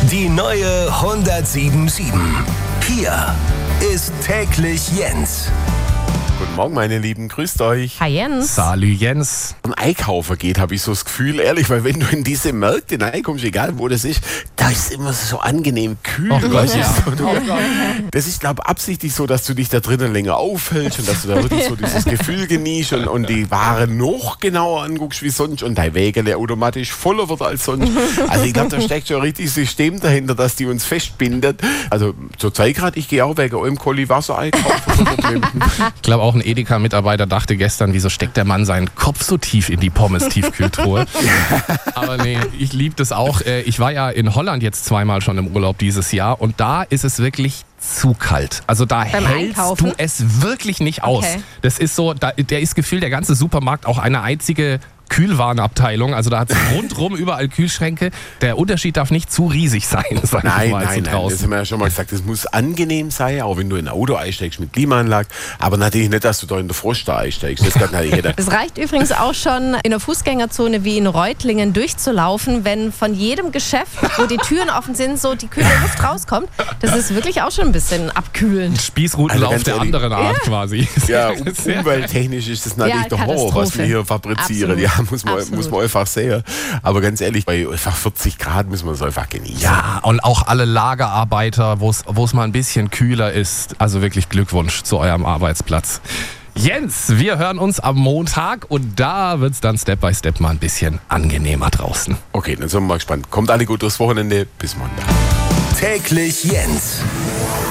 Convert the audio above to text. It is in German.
Die neue 107.7. Hier ist täglich Jens. Guten Morgen, meine Lieben, grüßt euch. Hi Jens. Salü Jens. Am Einkaufen geht, habe ich so das Gefühl, ehrlich, weil wenn du in diese Märkte reinkommst, egal wo das ist, da ist immer so angenehm kühl. Oh Gott, ja. Das ist, glaube ich, absichtlich so, dass du dich da drinnen länger aufhältst und dass du da wirklich so dieses Gefühl genießt und die Ware noch genauer anguckst wie sonst und dein Wägele automatisch voller wird als sonst. Also ich glaube, da steckt schon ein richtiges System dahinter, dass die uns festbindet. Also zur Zeit gerade, ich gehe auch wegen eurem Kolli Wasser einkaufen. Ich glaube, auch ein Edeka-Mitarbeiter dachte gestern, wieso steckt der Mann seinen Kopf so tief in die Pommes-Tiefkühltruhe? Aber nee, ich liebe das auch. Ich war ja in Holland jetzt zweimal schon im Urlaub dieses Jahr und da ist es wirklich zu kalt. Also da Beim hältst Einkaufen? du es wirklich nicht aus. Okay. Das ist so, der ist gefühlt der ganze Supermarkt auch eine einzige Kühlwarenabteilung. Also da hat es rundrum überall Kühlschränke. Der Unterschied darf nicht zu riesig sein, sag ich Nein, mal, nein, so nein, das haben wir ja schon mal gesagt, das muss angenehm sein, auch wenn du in ein Auto einsteigst mit Klimaanlage, aber natürlich nicht, dass du da in der Frost da einsteigst, das kann natürlich jeder. Es reicht übrigens auch schon, in der Fußgängerzone wie in Reutlingen durchzulaufen, wenn von jedem Geschäft, wo die Türen offen sind, so die kühle Luft rauskommt. Das ist wirklich auch schon ein bisschen abkühlend. Spießrutenlauf Also ganz der ehrlich, anderen Art quasi. Ja, umwelttechnisch ist das natürlich Ja, der Horror, was wir hier fabrizieren. Absolut. Ja, muss man einfach sehen. Aber ganz ehrlich, bei einfach 40 Grad müssen wir es einfach genießen. Ja, und auch alle Lagerarbeiter, wo es mal ein bisschen kühler ist. Also wirklich Glückwunsch zu eurem Arbeitsplatz. Jens, wir hören uns am Montag und da wird es dann Step by Step mal ein bisschen angenehmer draußen. Okay, dann sind wir mal gespannt. Kommt alle gut durchs Wochenende. Bis Montag. Täglich Jens.